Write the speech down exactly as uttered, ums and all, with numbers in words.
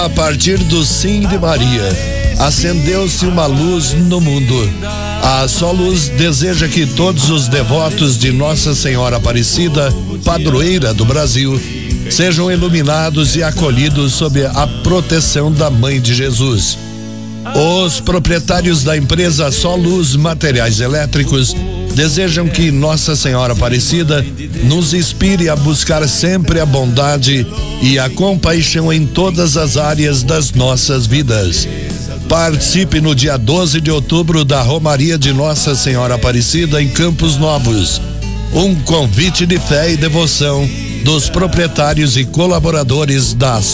A partir do sim de Maria, acendeu-se uma luz no mundo. A Só Luz deseja que todos os devotos de Nossa Senhora Aparecida, padroeira do Brasil, sejam iluminados e acolhidos sob a proteção da Mãe de Jesus. Os proprietários da empresa Só Luz Materiais Elétricos desejam que Nossa Senhora Aparecida nos inspire a buscar sempre a bondade e a compaixão em todas as áreas das nossas vidas. Participe no dia doze de outubro da Romaria de Nossa Senhora Aparecida em Campos Novos. Um convite de fé e devoção dos proprietários e colaboradores da